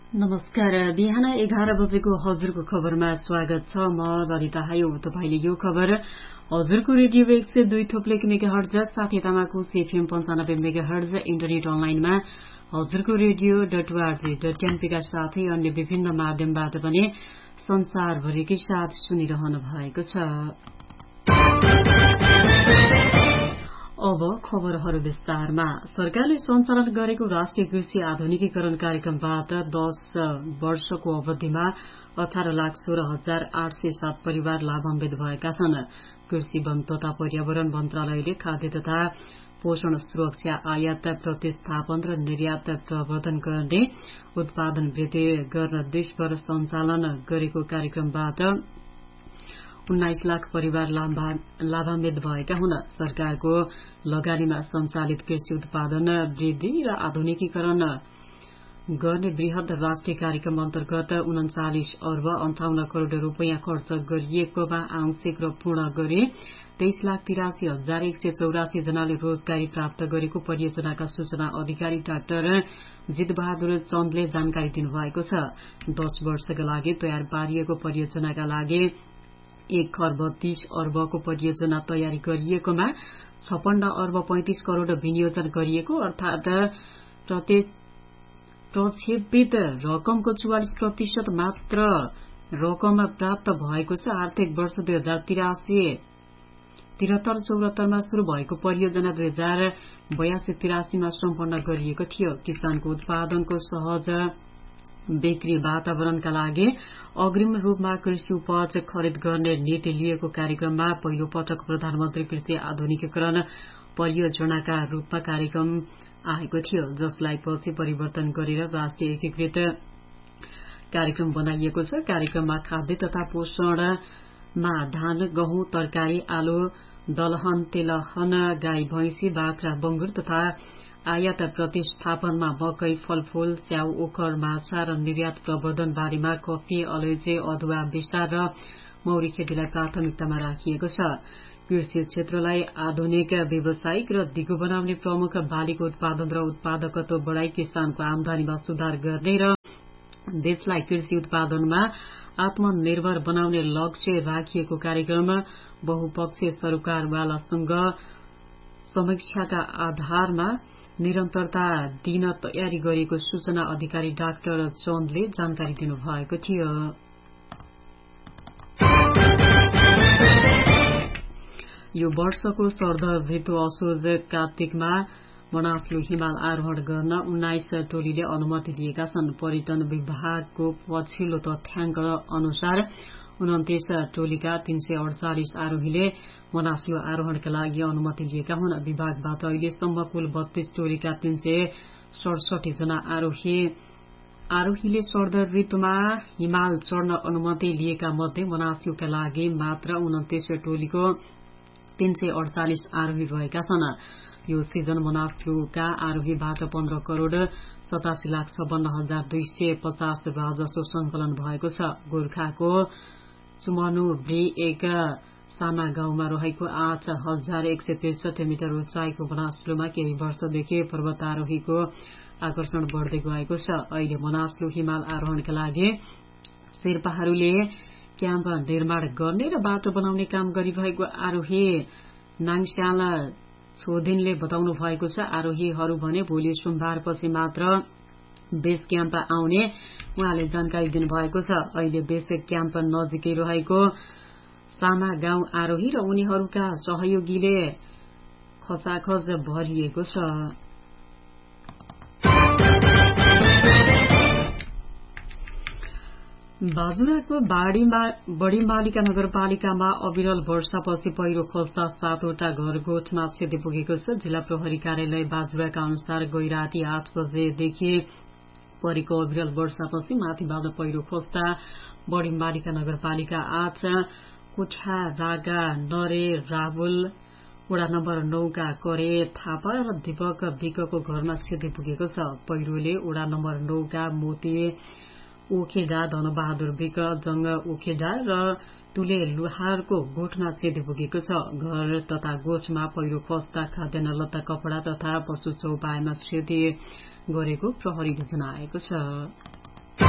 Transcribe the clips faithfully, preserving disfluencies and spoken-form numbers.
नमस्कार। बिहान एघार बजेको हजुरको खबरमा स्वागत छ। म ललिता हायो। तपाईले यो खबर हजुरको रेडियो एक सय दुई थोप्लेक मेगा हर्ज साथै तामाको सेफएम पञ्चानब्बे मेगा हर्ज इन्टरनेट अनलाइनमा हजुरको रेडियो डट ओआरजी डट एनपीका साथै अन्य विभिन्न माध्यमबाट पनि संसारभरिकै साथ सुनिरहनु भएको छ। अब खबरहरू विस्तारमा। सरकारले सञ्चालन गरेको राष्ट्रिय कृषि आधुनिकीकरण कार्यक्रमबाट दश वर्षको अवधिमा अठार लाख सोह्र हजार आठ सय सात परिवार लाभान्वित भएका छन्। कृषि वन तथा पर्यावरण मन्त्रालयले खाद्य तथा पोषण सुरक्षा, आयात प्रतिस्थापन र निर्यात प्रवर्धन गर्ने उत्पादन वृद्धि गर्न देशभर सञ्चालन गरेको कार्यक्रमबाट उन्नाइस लाख परिवार लाभान्वित भएका हुन्। सरकारको लगानीमा सञ्चालित कृषि उत्पादन वृद्धि र आधुनिकीकरण गर्ने वृहत राष्ट्रिय कार्यक्रम अन्तर्गत उन्चालिस अर्ब अन्ठाउन्न करोड़ रूपियाँ खर्च गरिएकोमा आंशिक र पूर्ण गरी तेइस लाख तिरासी हजार एक सय चौरासी जनाले रोजगारी प्राप्त गरेको परियोजनाका सूचना अधिकारी डाक्टर जितबहादुर चन्दले जानकारी दिनुभएको छ। दश वर्षका लागि तयार पारिएको परियोजनाका लागि एक खर्ब तीस अर्बको परियोजना तयारी गरिएकोमा छपन्न अर्ब पैंतिस करोड़ विनियोजन गरिएको, अर्थात प्रक्षेपित रकमको चौवालिस प्रतिशत मात्र रकम प्राप्त भएको छ। आर्थिक वर्ष दुई हजार तिरासी तिहत्तर चौरात्तरमा शुरू भएको परियोजना दुई हजार बयासी तिरासीमा सम्पन्न गरिएको थियो। किसानको उत्पादनको सहज बिक्री वातावरणका लागि अग्रिम रूपमा कृषि उपज खरिद गर्ने नीति लिएको कार्यक्रममा पहिलो पटक प्रधानमन्त्री कृषि आधुनिकीकरण परियोजनाका रूपमा कार्यक्रम आएको थियो, जसलाई पछि परिवर्तन गरेर राष्ट्रिय एकीकृत कार्यक्रम बनाइएको छ। कार्यक्रममा खाद्य तथा पोषणमा धान, गहुँ, तरकारी, आलु, दलहन, तेलहन, गाई, भैंसी, बाख्रा, बंगुर तथा आयात प्रतिस्थापनमा मकै, फलफूल, स्याउ, ओखर, माछा र निर्यात प्रवर्धन बारेमा कफी, अलैँची, अदुवा, बिसा र मौरी खेतीलाई प्राथमिकतामा राखिएको छ। कृषि क्षेत्रलाई आधुनिक, व्यावसायिक र दिगो बनाउने प्रमुख बालीको उत्पादन र उत्पादकत्व बढ़ाई किसानको आमदानीमा सुधार गर्ने र देशलाई कृषि उत्पादनमा आत्मनिर्भर बनाउने लक्ष्य राखिएको कार्यक्रम बहुपक्षीय सरोकारवालासँग समीक्षाका आधारमा निरन्तरता दिन तयारी गरिएको सूचना अधिकारी डाक्टर चन्दले जानकारी दिनुभएको थियो। यो वर्षको शरद ऋतु असोज कार्तिकमा मनासलु हिमाल आरोहण गर्न उन्नाइस टोलीले अनुमति दिएका छन्। पर्यटन विभागको पछिल्लो तथ्याङ्क अनुसार उन्तिस टोलीका तीन सय अडचालिस आरोहीले मनासलु आरोहणका लागि अनुमति लिएका हुन्। विभागबाट अहिलेसम्म कुल बत्तीस टोलीका तीन सय सडसठी जना आरोही आरोहीले शरद ऋतुमा हिमाल चढ़न अनुमति लिएका मध्ये मनासलुका लागि मात्र उन्तिस टोलीको तीन सय अडचालिस आरोही रहेका छन्। यो सिजन मनासलुका आरोहीबाट पन्ध्र करोड़ सतासी लाख छपन्न हजार दुई सय पचास राजस्व संकलन भएको छ। गोर्खाको चुमनुब्री एक साना गाउँमा रहेको आठ हजार एक सय त्रिसठी मिटर उचाइको मनासलुमा केही वर्षदेखि पर्वतारोहीको आकर्षण बढ़दै गएको छ। अहिले मनासलु हिमाल आरोहणका लागि शेर्पाहरूले क्याम्प निर्माण गर्ने र बाटो बनाउने काम गरिरहेको आरोही नाङस्याल छोदिनले बताउनु भएको छ। आरोहीहरू भने भोलि सोमबारपछि मात्र बेस क्याम्प आउने उहाँले जानकारी दिनुभएको छ। अहिले बेस क्याम्प नजिकै रहेको साना गाउँ आरोही र उनीहरूका सहयोगीले खचाखच भरिएको छ। बाजुराको बड़ीमालिका नगरपालिकामा अविरल वर्षापछि पहिरो खस्दा सातवटा घर गोठमा क्षति पुगेको छ। जिल्ला प्रहरी कार्यालय बाजुराका अनुसार गैराती आठ बजेदेखि परेको अविरल वर्षापछि माथिबाट पहिरो खस्दा बड़ीमालिका नगरपालिका आठ कोठा रागा नरे राबुल वडा नम्बर नौका करे थापा र दीपक विकको घरमा क्षति पुगेको छ। पहिरोले वडा नम्बर नौका मोती ओखेडा, धनबहादुर विक, जंग ओखेडा र तुले लुहारको गोठमा क्षति पुगेको छ। घर तथा गोठमा पहिरो खस्दा खाद्यान्न, लत्ता, कपड़ा तथा पशु चौपायामा क्षति गरेको प्रहरीले जनाएको छ।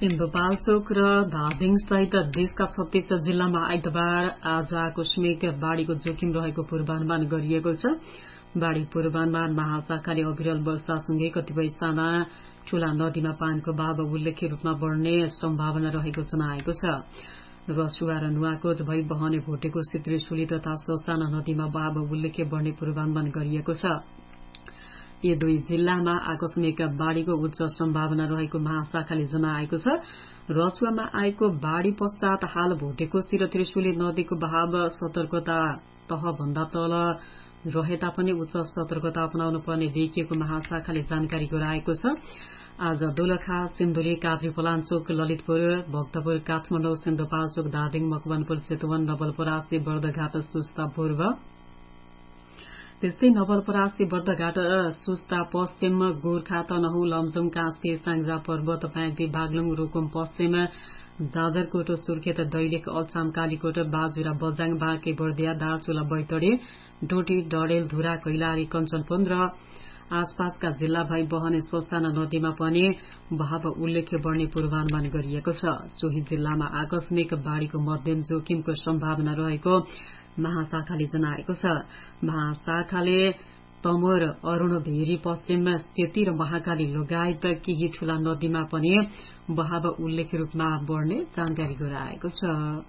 सिन्धुपाल्चोक र धादिङ सहित देशका छत्तीस जिल्लामा आइतबार आज आकस्मिक बाढ़ीको जोखिम रहेको पूर्वानुमान गरिएको छ। बाढ़ी पूर्वानुमान महाशाखाले अविरल वर्षासँगै कतिपय साना ठूला नदीमा पानीको बहाव उल्लेख्य रूपमा बढ़ने सम्भावना रहेको जनाएको छ। रसुवा र नुवाकोट भई बहने भोटेकोशी त्रिशुली तथा ससाना नदीमा बहाव उल्लेख्य बढ़ने पूर्वानुमान गरिएको छ। यी दुई जिल्लामा आकस्मिक बाढ़ीको उच्च सम्भावना रहेको महाशाखाले जनाएको छ। रसुवामा आएको बाढ़ी पश्चात हाल भोटेकोशी र त्रिशुली नदीको बहाव सतर्कता तहभन्दा तल रहे तापनि उच्च सतर्कता अपनाउनु पर्ने देखिएको महाशाखाले जानकारी गराएको छ। आज दोलखा, सिन्धुली, काभ्रे, पलाञ्चोक, ललितपुर, भक्तपुर, काठमाडौँ, सिन्धुपाल्चोक, धादिङ, मकवानपुर, चितवन, नवलपरासी, बर्दघाट, सुस्ता पूर्व, त्यस्तै नवलपरासी, बर्दघाट, सुस्ता पश्चिम, गोर्खा, तनहुँ, लमजुङ, काँसी, साङ्जा पर्वत, प्याग्दी, बागलुङ, रुकुम पश्चिम, जाजरकोट, सुर्खेत, दैलेख, अछाम, कालीकोट, बाजुरा, बजाङ, बाँके, बर्दिया, दार्चुला, बैतडी, डोटी, डडेल, धुरा, कैलाली, कञ्चनपुर र आसपासका जिल्ला भई बहने ससाना नदीमा पनि बहाव उल्लेख्य बढ़ने पूर्वानुमान गरिएको छ। सोही जिल्लामा आकस्मिक बाढ़ीको मध्यम जोखिमको सम्भावना रहेको महाशाखाले जनाएको छ। महाशाखाले तमोर, अरूण, भेरी, पश्चिम, सेती र महाकाली लगायत केही ठूला नदीमा पनि बहाव उल्लेख्य रूपमा बढ़ने जानकारी गराएको छ।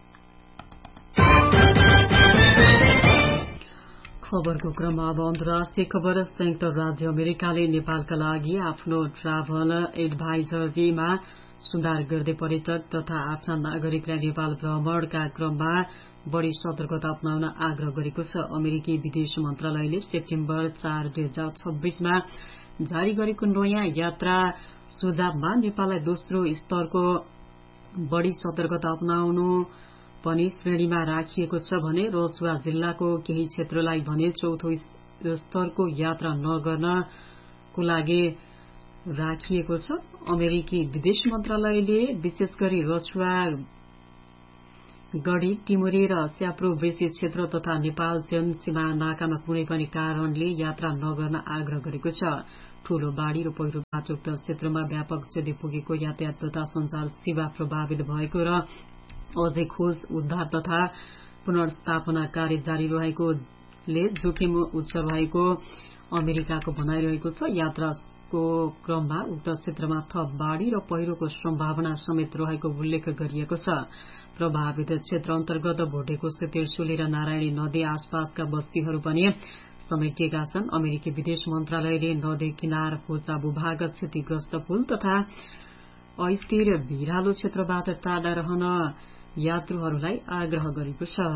खबरको क्रममा अब अन्तर्राष्ट्रिय खबर। संयुक्त राज्य अमेरिकाले नेपालका लागि आफ्नो ट्राभल एडभाइजरीमा सुधार गर्दै पर्यटक तथा आफ्ना नागरिकलाई नेपाल भ्रमणका क्रममा बढ़ी सतर्कता अपनाउन आग्रह गरेको छ। अमेरिकी विदेश मन्त्रालयले सेप्टेम्बर चार दुई हजार छब्बीसमा जारी गरेको नयाँ यात्रा सुझावमा नेपाललाई दोस्रो स्तरको बढ़ी सतर्कता अपनाउनु पनि श्रेणीमा राखिएको छ भने रसुवा जिल्लाको केही क्षेत्रलाई भने चौथो स्तरको यात्रा नगर्नको लागि राखिएको छ। अमेरिकी विदेश मन्त्रालयले विशेष गरी रसुवा, गढ़ी, टिमुरी र स्याप्रो बेसी क्षेत्र तथा नेपाल चीन सीमा नाकामा कुनै पनि कारणले यात्रा नगर्न आग्रह गरेको छ। ठूलो बाढ़ी र पहिरोबाट उक्त क्षेत्रमा व्यापक क्षति पुगेको, यातायात तथा संचार सेवा प्रभावित भएको र अझै खोज उद्धार तथा पुनर्स्थापना कार्य जारी रहेकोले जोखिम उच्च रहेको अमेरिकाको भनाइरहेको छ। यात्राको क्रममा उक्त क्षेत्रमा थप बाढ़ी र पहिरोको सम्भावना समेत रहेको उल्लेख गरिएको छ। प्रभावित क्षेत्र अन्तर्गत भोटेकोशी, त्रिशुली र नारायणी नदी आसपासका बस्तीहरू पनि समेटिएका छन्। अमेरिकी विदेश मन्त्रालयले नदी किनार, होचा भूभाग, क्षतिग्रस्त पुल तथा अस्थिर भिरालो क्षेत्रबाट टाढा रहन यात्रुहरूलाई आग्रह गरेको छ।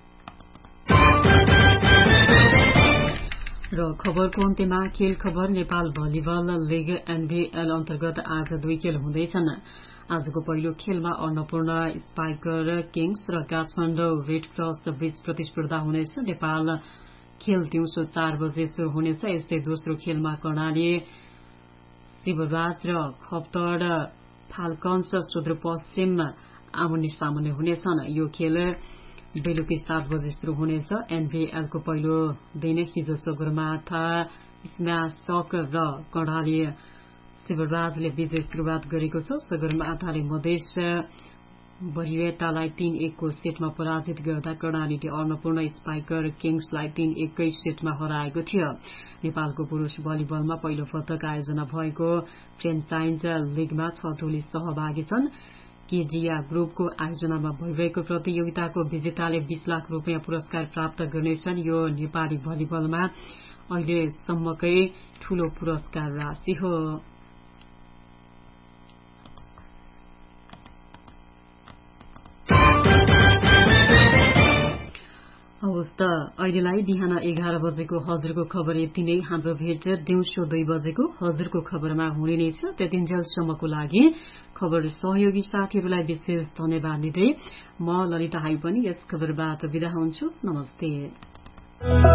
र खबरको अन्त्यमा खेल खबर। नेपाल भलिबल लीग एनभीएल अन्तर्गत आज दुई खेल हुँदैछन्। आजको पहिलो खेलमा अन्नपूर्ण स्पाइकर किङ्स र काठमाडौँ रेड क्रस बीच प्रतिस्पर्धा हुनेछ। नेपाल खेल दिउँसो चार बजे शुरू हुनेछ। यस्तै दोस्रो खेलमा कर्णाली शिवराज र खप्तड फाल्कन्स सुदूरपश्चिम आमुन्ने सामुन्ने हुनेछन्। यो खेल बेलुकी सात बजे शुरू हुनेछ। एनभीएलको पहिलो दिन हिजो सगरमाथा स्म्यासक र कर्णाली शिवराजले विजय शुरूआत गरेको छ। सगरमाथाले मधेस बरिवेटालाई तीन एकको सेटमा पराजित गर्दा कर्णालीले अन्नपूर्ण स्पाइकर किङ्सलाई तीन एककै सेटमा हराएको थियो। नेपालको पुरूष भलिबलमा पहिलो पटक आयोजना भएको फ्रेन्चाइज लीगमा छ टोली सहभागी छन्। केजिया ग्रुपको आयोजनामा भइरहेको प्रतियोगिताको विजेताले बीस लाख रूपियाँ पुरस्कार प्राप्त गर्नेछन्। यो नेपाली भलिबलमा अहिलेसम्मकै ठूलो पुरस्कार राशि हो। हवस् त अहिलेलाई बिहान एघार बजेको हजुरको खबर यति नै। हाम्रो भेट दिउँसो दुई बजेको हजुरको खबरमा हुने नै छ। त्यतिन्जेलसम्मको लागि खबर सहयोगी साथीहरूलाई विशेष धन्यवाद दिँदै म ललिता हाई पनि यस खबरबाट बिदा हुन्छु। नमस्ते।